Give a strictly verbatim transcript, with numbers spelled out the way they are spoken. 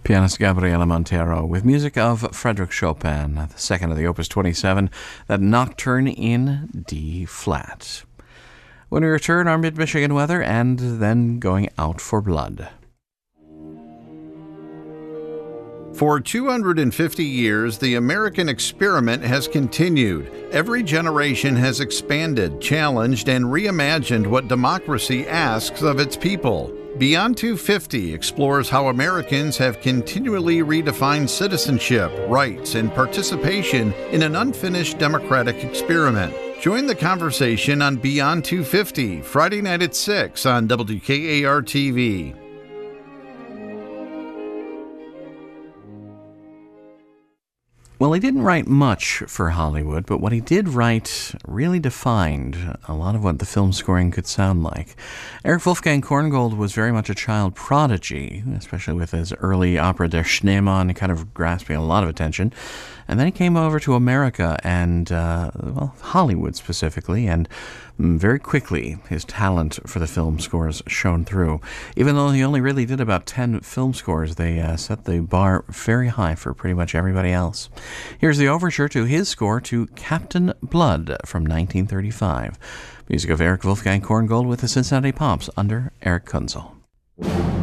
Pianist Gabriela Montero with music of Frédéric Chopin, the second of the Opus twenty-seven, that Nocturne in D flat. When we return, our mid-Michigan weather and then going out for blood. For two hundred fifty years, the American experiment has continued. Every generation has expanded, challenged, and reimagined what democracy asks of its people. Beyond two fifty explores how Americans have continually redefined citizenship, rights, and participation in an unfinished democratic experiment. Join the conversation on Beyond two fifty, Friday night at six on W K A R T V. Well, he didn't write much for Hollywood, but what he did write really defined a lot of what the film scoring could sound like. Erich Wolfgang Korngold was very much a child prodigy, especially with his early opera Der Schneemann kind of grasping a lot of attention. And then he came over to America and, uh, well, Hollywood specifically, and very quickly his talent for the film scores shone through. Even though he only really did about ten film scores, they uh, set the bar very high for pretty much everybody else. Here's the overture to his score to Captain Blood from nineteen thirty-five. Music of Erich Wolfgang Korngold with the Cincinnati Pops under Erich Kunzel.